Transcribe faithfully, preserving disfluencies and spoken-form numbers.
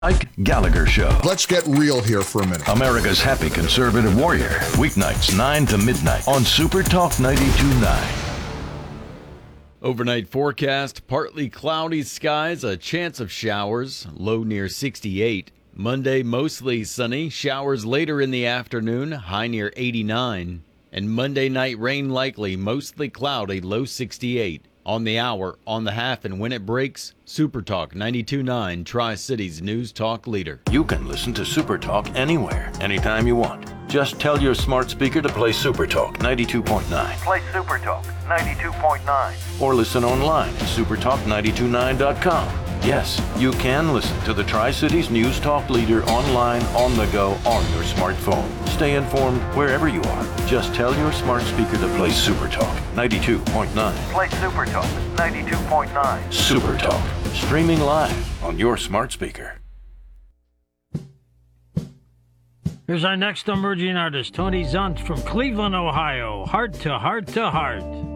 Mike Gallagher Show. Let's get real here for a minute. America's happy conservative warrior. Weeknights nine to midnight on Super Talk ninety-two point nine. Overnight forecast, partly cloudy skies, a chance of showers, low near sixty-eight. Monday, mostly sunny, showers later in the afternoon, high near eighty-nine. And Monday night rain likely, mostly cloudy, low sixty-eight. On the hour, on the half, and when it breaks, Super Talk ninety-two point nine, Tri-Cities News Talk leader. You can listen to Super Talk anywhere, anytime you want. Just tell your smart speaker to play Super Talk ninety-two point nine. Play Super Talk ninety-two point nine. Or listen online at super talk nine two nine dot com. Yes, you can listen to the Tri-Cities News Talk leader online, on the go, on your smartphone. Stay informed wherever you are. Just tell your smart speaker to play Super Talk ninety-two point nine. Play Super Talk ninety-two point nine. Super Talk, streaming live on your smart speaker. Here's our next emerging artist, Tony Zunt from Cleveland, Ohio. Heart to Heart to Heart.